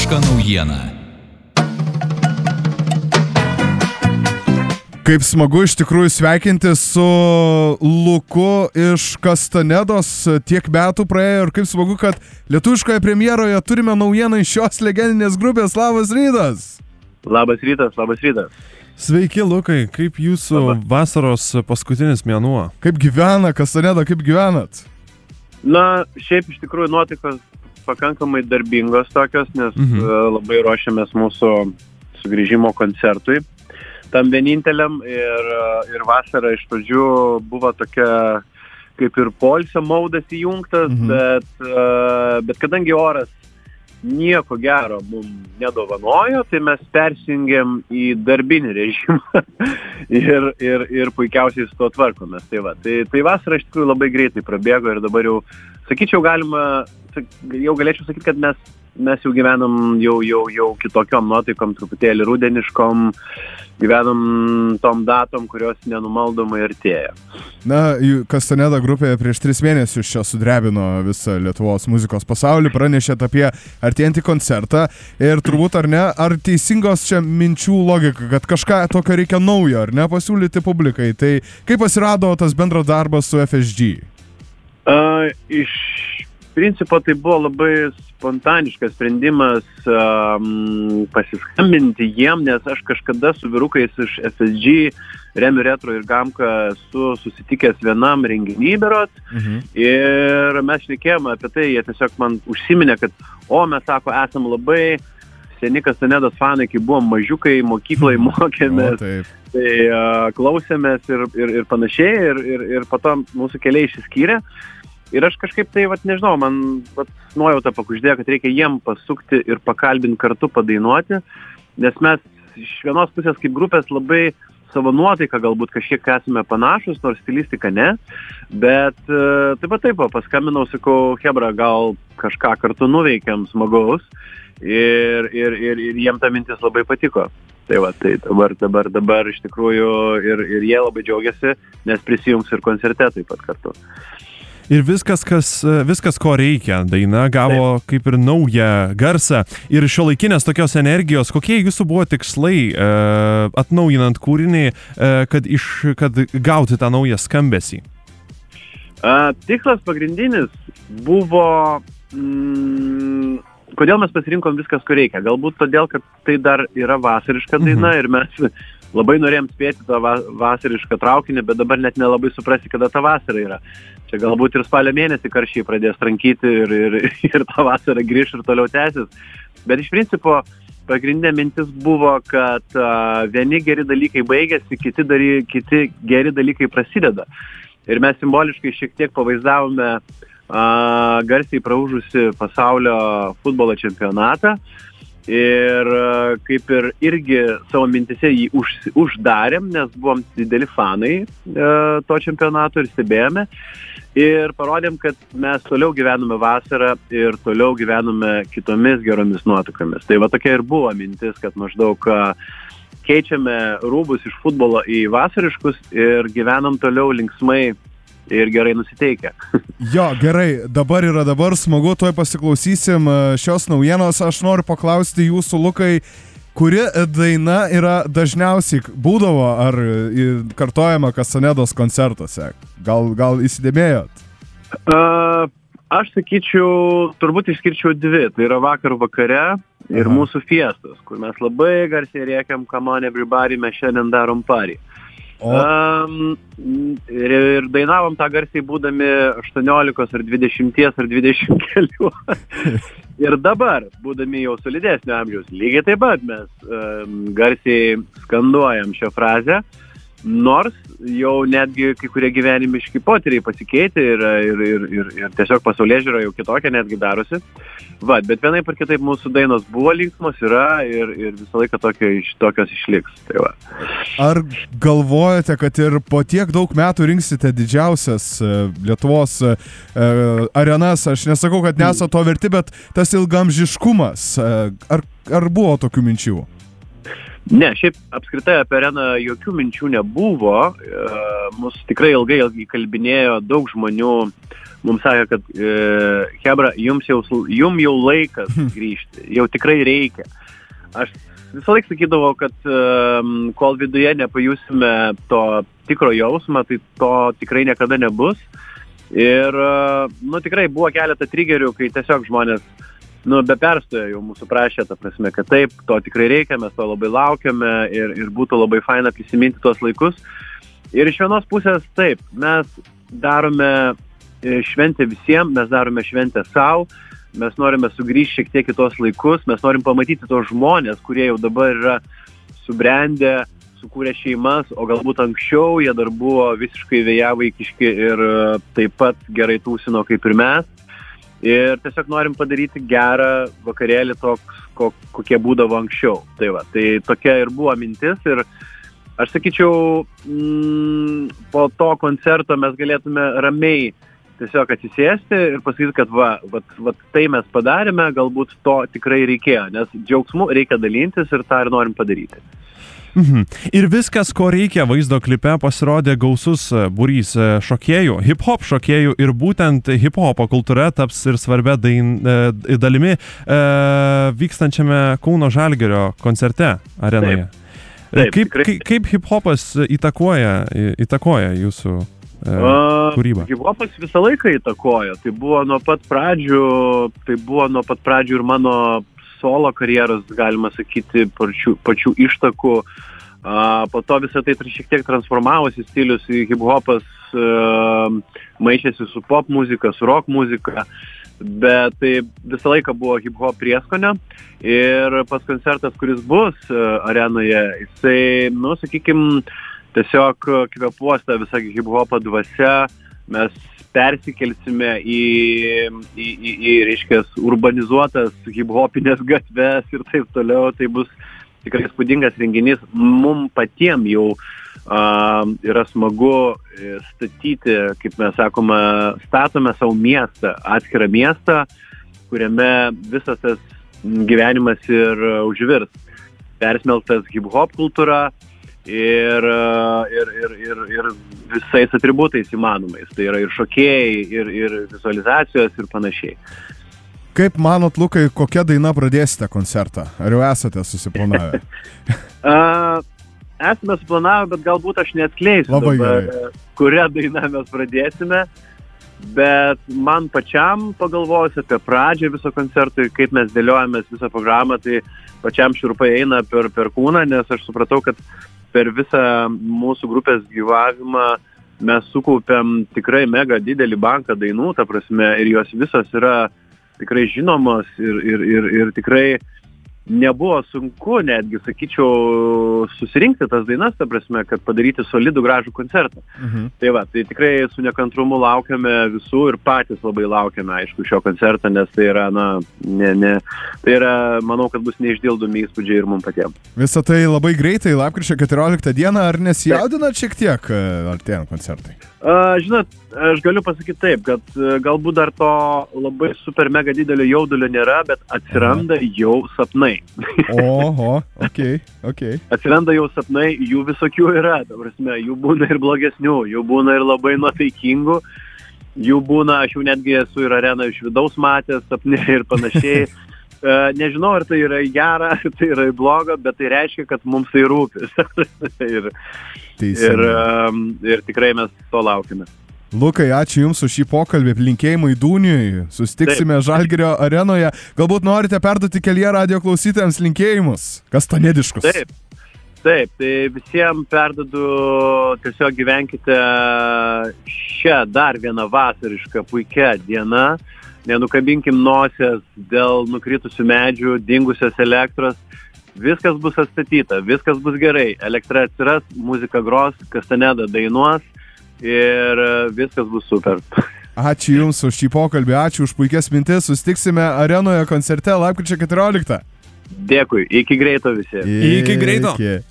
lietuviška naujiena. Kaip smagu iš tikrųjų sveikinti su Luku iš Kastanedos, tiek metų praėjo ir kaip smagu, kad lietuviškoje premjeroje turime naujieną iš šios legendinės grupės. Labas rytas! Labas rytas, labas rytas. Sveiki, Lukai, kaip jūsų vasaros paskutinis mėnuo? Kaip gyvena Kastaneda, kaip gyvenat? Na, šiaip iš tikrųjų nuotaikos pakankamai darbingos tokios, nes labai ruošiamės mūsų sugrįžimo koncertui. Tam vieninteliam ir vasara iš pradžių buvo tokia kaip ir poilsio maudas įjungtas, bet kadangi oras nieko gero mums nedovanojo, tai mes persijungėm į darbinį režimą ir puikiausiai su to tvarkomės. Tai vasara iš tikrųjų labai greitai prabėgo ir dabar jau, sakyčiau, galėčiau sakyti, kad mes jau gyvenam jau kitokiom nuotaikom, truputėlį rudeniškom, gyvenam tom datom, kurios nenumaldomai artėja. Na, Kastaneda grupė prieš 3 mėnesius čia sudrebino visą Lietuvos muzikos pasaulį, pranešėt apie artėjantį koncertą ir turbūt ar ne, ar teisingos čia minčių logika, kad kažką tokio reikia naujo, ar ne, pasiūlyti publikai. Tai kaip pasirado tas bendras darbas su FSG? Iš principo tai buvo labai spontaniškas sprendimas pasiskambinti jiem, nes aš kažkada su vyrukais iš FSG, Remiu Retro ir Gamka esu susitikęs vienam renginy berot ir mes šnekėjome apie tai, jie tiesiog man užsiminė, kad mes sako, esam labai seni Kastanedos fanai, kai buvom mažiukai, mokyklai mokėmės, tai klausėmės ir panašiai ir po to mūsų keliai išsiskyrė. Ir aš kažkaip tai, nežinau, man nuojauta pakuždėjo, kad reikia jiem pasukti ir pakalbinti kartu padainuoti, nes mes iš vienos pusės kaip grupės labai savo nuotaiką galbūt kažkiek esame panašus, nors stilistika ne, bet taip, paskambinau, sakau, Hebra, gal kažką kartu nuveikiam smagaus ir jiem ta mintis labai patiko. Tai dabar iš tikrųjų ir jie labai džiaugiasi, nes prisijungs ir koncerte taip pat kartu. Ir viskas, ko reikia. Daina gavo kaip ir naują garsą ir šiuolaikinės tokios energijos. Kokie jūsų buvo tikslai atnaujinant kūrinį, kad gauti tą naują skambesį? Tikslas pagrindinis buvo, kodėl mes pasirinkom viskas, ko reikia. Galbūt todėl, kad tai dar yra vasariška daina ir mes labai norėjom spėti tą vasarišką traukinį, bet dabar net nelabai suprasti, kada ta vasara yra. Čia galbūt ir spalio mėnesį karščiai pradės trankyti ir ta vasara grįš ir toliau tęsis. Bet iš principo pagrindinė mintis buvo, kad vieni geri dalykai baigėsi, kiti geri dalykai prasideda. Ir mes simboliškai šiek tiek pavaizdavome garsiai praūžusi pasaulio futbolo čempionatą. Ir kaip ir irgi savo mintise jį uždarėm, nes buvom dideli fanai to čempionato ir stebėjome. Ir parodėm, kad mes toliau gyvename vasarą ir toliau gyvename kitomis geromis nuotaikomis. Tai tokia ir buvo mintis, kad maždaug keičiame rūbus iš futbolo į vasariškus ir gyvenam toliau linksmai ir gerai nusiteikę. Jo, gerai, dabar smagu, tuoj pasiklausysim šios naujienos. Aš noriu paklausti jūsų, Lukai, kuri daina yra dažniausiai būdavo ar kartojama Kastanedos koncertuose? Gal įsidėmėjot? Aš sakyčiau, turbūt išskirčiau 2. Tai yra Vakar vakare ir mūsų fiestos, kur mes labai garsiai rėkiam Come on everybody, mes šiandien darom party. Ir dainavom tą garsiai būdami 18 ar 20 ar 20 kelių. Ir dabar, būdami jau solidesnio amžiaus, lygiai taip pat mes garsiai skanduojam šią frazę, nors jau netgi kai kurie gyvenimiški potyriai pasikeitė ir tiesiog pasaulėžiūra jau kitokia netgi darosi. Bet vienaip ar kitaip mūsų dainos buvo linksmos, yra ir visą laiką tokios išliks. Tai va. Ar galvojate, kad ir po tiek daug metų rinksite didžiausias Lietuvos arenas? Aš nesakau, kad nesate to verti, bet tas ilgamžiškumas, ar buvo tokių minčių? Ne, šiaip apskritai apie areną jokių minčių nebuvo. Mus tikrai ilgai įkalbinėjo daug žmonių. Mums sakė, kad chebra, jum jau laikas grįžti, jau tikrai reikia. Aš visą laiką sakydavau, kad kol viduje nepajusime to tikro jausmą, tai to tikrai niekada nebus. Ir, tikrai buvo keletą trigerių, kai tiesiog žmonės, be perstojo jau mūsų prašė, ta prasme, kad taip, to tikrai reikia, mes to labai laukiame ir būtų labai faina prisiminti tuos laikus. Ir iš vienos pusės taip, mes darome šventę visiems, mes darome šventę savo, mes norime sugrįžti šiek tiek į tos laikus, mes norim pamatyti tos žmonės, kurie jau dabar yra subrendę, sukūrė šeimas, o galbūt anksčiau jie dar buvo visiškai vėjavaikiški ir taip pat gerai tūsino kaip ir mes. Ir tiesiog norim padaryti gerą vakarėlį toks, kokie būdavo anksčiau. Tai tokia ir buvo mintis ir aš sakyčiau, po to koncerto mes galėtume ramiai tiesiog atsisėsti ir pasakyti, kad va tai mes padarėme, galbūt to tikrai reikėjo, nes džiaugsmu reikia dalintis ir tą ir norim padaryti. Ir viskas, ko reikia, vaizdo klipe pasirodė gausus būrys šokėjų, hip-hop šokėjų ir būtent hip-hopo kultūra taps ir svarbia dalimi vykstančiame Kauno Žalgirio koncerte arenoje. Taip, kaip hip-hopas įtakoja jūsų kūrybą? Hip-hopas visą laiką įtakoja. Tai buvo nuo pat pradžių ir mano solo karjeros, galima sakyti, pačių ištakų. Po to visą tai šiek tiek transformavosi stilius, hip-hopas maišėsi su pop muzika, su rock muzika, bet tai visą laiką buvo hip-hop prieskonio ir pats koncertas, kuris bus arenoje, jisai, sakykim, tiesiog kvėpuos tą visą hip-hopą dvasia, mes persikelsime į reiškia, urbanizuotas hip-hopinės gatves ir taip toliau. Tai bus tikrai įspūdingas renginys. Mums patiems jau yra smagu statyti, kaip mes sakome, statome savo miestą, atskirą miestą, kuriame visas tas gyvenimas ir užvirs. Persmelktas hip-hop kultūra ir visais atributais įmanomais. Tai yra ir šokėjai, ir vizualizacijos ir panašiai. Kaip manot, Lukai, kokia daina pradėsite koncertą? Ar jau esate susiplanavę? Esame suplanavę, bet galbūt aš neatskleisiu dabar, kurią dainą mes pradėsime. Bet man pačiam pagalvojus apie pradžią viso koncerto, kaip mes dėliojamės visą programą, tai pačiam šiurpai eina per kūną, nes aš supratau, kad per visą mūsų grupės gyvavimą mes sukaupėm tikrai mega didelį banką dainų, ta prasme, ir jos visos yra tikrai žinomos ir tikrai nebuvo sunku, netgi, sakyčiau, susirinkti tas dainas, ta prasme, kad padaryti solidų gražų koncertą. Tai tikrai su nekantrumu laukiame visų ir patys labai laukiame, aišku, šio koncerto, nes tai yra, tai yra, manau, kad bus neišdildomi įspūdžiai ir mums patiems. Visą tai labai greitai, lapkričio 14 dieną, ar nesijaudinat šiek tiek artėjant koncertai? Žinot, aš galiu pasakyti taip, kad galbūt dar to labai super mega didelio jaudulio nėra, bet atsiranda jau sapnai. Oho, okei. Atsiranda jau sapnai, jų visokių yra, ta prasme, jų būna ir blogesnių, jų būna ir labai nuotaikingų, jų būna, aš jau netgi esu ir areną iš vidaus matęs, sapnai ir panašiai. Nežinau, ar tai yra gera, ar tai yra bloga, bet tai reiškia, kad mums tai rūpi. ir tikrai mes to laukime. Lukai, ačiū Jums už šį pokalbį, linkėjimai Dūniui, susitiksime Žalgirio arenoje. Galbūt norite perduoti kelyje radijo klausytojams linkėjimus, kastanėdiškus. Taip, tai visiems perdodu, tiesiog gyvenkite šią dar vieną vasarišką puikią dieną. Nenukabinkim nosies dėl nukritusių medžių, dingusios elektros. Viskas bus atstatyta, viskas bus gerai. Elektra atsiras, muzika gros, Kastaneda dainuos ir viskas bus super. Ačiū Jums už šį pokalbį, ačiū už puikias mintis. Susitiksime arenoje koncerte lapkričio 14. Dėkui, iki greito visiems. Iki greito.